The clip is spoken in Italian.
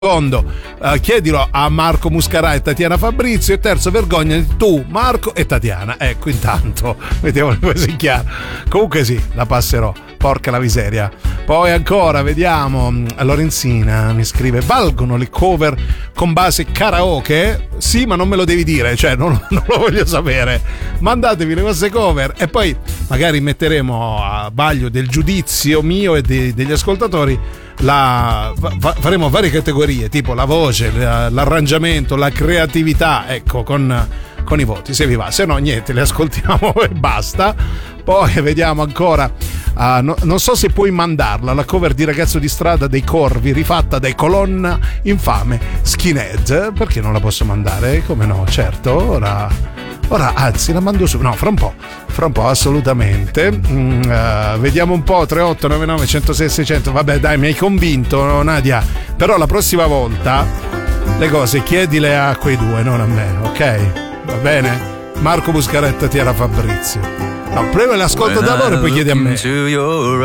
Secondo, chiedilo a Marco Muscarà e Tatiana Fabrizio. E terzo, vergognati tu, Marco e Tatiana. Ecco, intanto mettiamo le cose in chiaro. Comunque sì, la passerò. Porca la miseria. Poi ancora, vediamo. Lorenzina mi scrive: valgono le cover con base karaoke? Sì, ma non me lo devi dire, cioè non lo voglio sapere. Mandatevi le vostre cover e poi magari metteremo a vaglio del giudizio mio e degli ascoltatori. Faremo varie categorie, tipo la voce, l'arrangiamento, la creatività, ecco, con i voti, se vi va. Se no, niente, le ascoltiamo e basta. Poi vediamo ancora. Non so se puoi mandarla, la cover di Ragazzo di strada dei Corvi, rifatta dai Colonna Infame Skinhead. Perché non la posso mandare? Come no? Certo, ora anzi la mando su. No, fra un po' assolutamente. Vediamo un po'. 3899 106 600. Vabbè, dai, mi hai convinto, Nadia. Però la prossima volta le cose chiedile a quei due, non a me, ok? Va bene? Marco Buscaretta, Tatiana Fabrizio. No, prima l'ascolto da loro e poi chiedi a me.